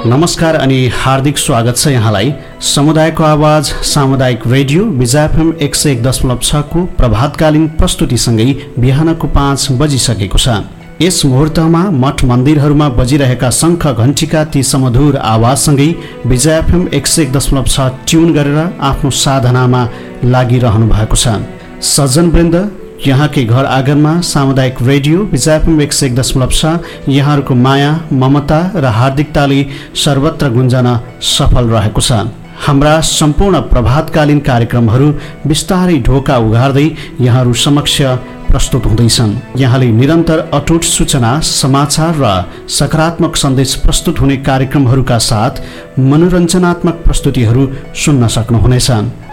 नमस्कार अनि हार्दिक स्वागत छ यहाँलाई समुदायको आवाज सामुदायिक रेडियो विजय एफएम 101.6 को प्रभातकालीन प्रस्तुतिसँगै बिहानको 5 बजिसकेको छ। यस मुहूर्तमा मठ मन्दिरहरूमा बजिरहेका शङ्ख घण्टीका ती समधुर आवाजसँगै विजय एफएम 101.6 ट्युन गरेर आफ्नो साधनामा लागिरहनु भएको छ। सज्जनवृन्द, यहाँकै घर आँगनमा सामुदायिक रेडियो विजय एफएम 101.6 यहाँहरूको माया ममता र हार्दिकताले सर्वत्र गुन्जन सफल रहेको छ। हाम्रा सम्पूर्ण प्रभातकालीन कार्यक्रमहरू बिस्तारै ढोका उघार्दै यहाँहरू समक्ष प्रस्तुत हुँदैछन्। यहाँले निरन्तर अटुट सूचना समाचार र सकारात्मक सन्देश प्रस्तुत हुने कार्यक्रमहरूका साथ मनोरञ्जनात्मक प्रस्तुतिहरू सुन्न सक्नुहुनेछ।